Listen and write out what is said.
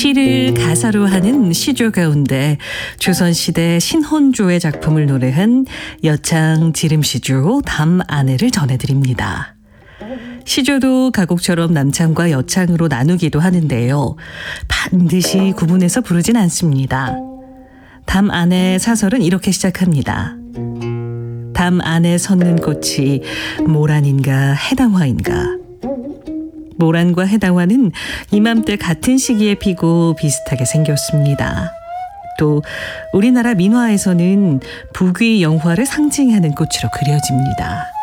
시를 가사로 하는 시조 가운데 조선시대 신혼조의 작품을 노래한 여창 지름시조 담아내를 전해드립니다. 시조도 가곡처럼 남창과 여창으로 나누기도 하는데요. 반드시 구분해서 부르진 않습니다. 담아내 사설은 이렇게 시작합니다. 담 안에 섰는 꽃이 모란인가 해당화인가. 모란과 해당화는 이맘때 같은 시기에 피고 비슷하게 생겼습니다. 또 우리나라 민화에서는 북위 영화를 상징하는 꽃으로 그려집니다.